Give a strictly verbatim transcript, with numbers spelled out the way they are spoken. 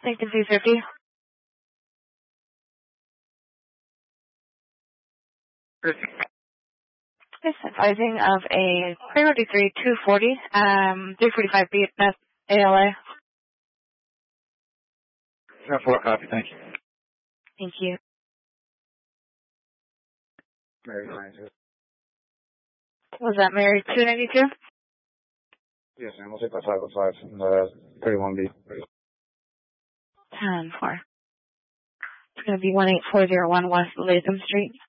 Lincoln two fifty. It's advising of a priority three two forty, um, three forty-five B at A L A. ten four, copy, thank you. Thank you. Mary ninety-two. Was that Mary two ninety-two? Yes, ma'am. We'll take that five oh five and uh, thirty-one B. ten four. It's going to be one eight four zero one West Latham Street.